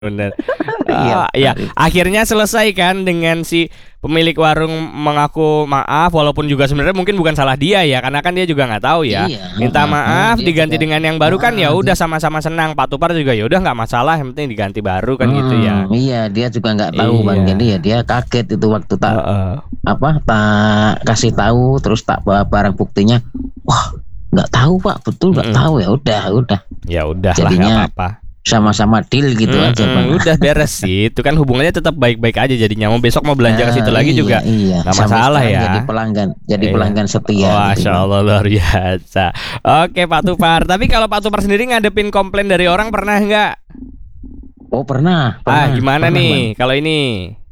Bener. Iya, Iya, Arif. akhirnya selesai kan dengan si pemilik warung mengaku maaf, walaupun juga sebenarnya mungkin bukan salah dia ya, karena kan dia juga nggak tahu ya. Iya, Minta maaf, dia diganti juga, dengan yang baru kan ya dia, udah sama-sama senang. Pak Tupar juga ya udah nggak masalah, yang penting diganti baru kan gitu ya. iya dia juga nggak tahu bang, Iya. jadi ya dia kaget itu waktu tak Heeh. tak kasih tahu, terus tak bawa barang buktinya, wah nggak tahu pak, betul nggak tahu, ya udah Ya udah lah, nggak jadinya apa-apa. sama-sama deal gitu aja bang. Udah beres sih. Itu kan hubungannya tetap baik-baik aja jadinya. Mau besok mau belanja ke situ lagi juga iya. nggak Sampai masalah sekarang ya. jadi Iya. pelanggan setia gitu, Masya Bang. Allah luar biasa. Oke Pak Tupar. Tapi kalau Pak Tupar sendiri ngadepin komplain dari orang pernah nggak? Oh pernah, Gimana pernah, nih Bang. kalau ini?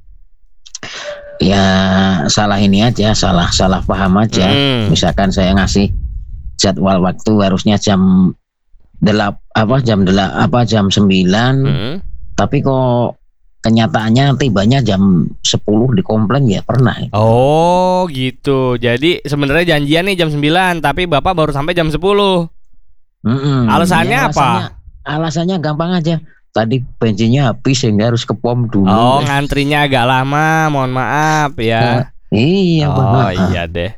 Ya salah ini aja, salah paham aja. Misalkan saya ngasih jadwal waktu harusnya jam jam 9, tapi kok kenyataannya tibanya jam 10 di komplain, ya pernah. Oh gitu. Jadi sebenarnya janjian nih jam 9, tapi Bapak baru sampai jam 10. Alasannya Ya, apa? Alasannya gampang aja. Tadi bensinnya habis sehingga harus ke pom dulu. Oh, ngantrinya agak lama, mohon maaf ya. Iya, Bang. Oh iya deh.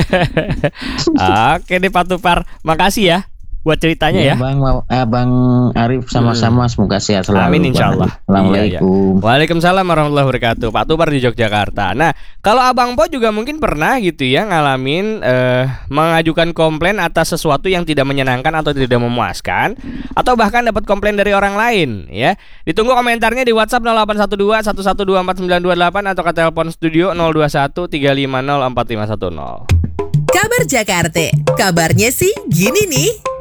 Oke deh Pak Tupar, makasih ya buat ceritanya ya. Bang Arif, sama-sama, semoga sehat selalu. Amin insyaallah. Assalamualaikum. Waalaikumsalam warahmatullahi wabarakatuh. Pak Tupar di Yogyakarta. Nah, kalau Abang Po juga mungkin pernah gitu ya ngalamin mengajukan komplain atas sesuatu yang tidak menyenangkan atau tidak memuaskan, atau bahkan dapat komplain dari orang lain ya. Ditunggu komentarnya di WhatsApp 0812 11249928 atau ke telepon studio 021 350 4510. Kabar Jakarta, kabarnya sih gini nih.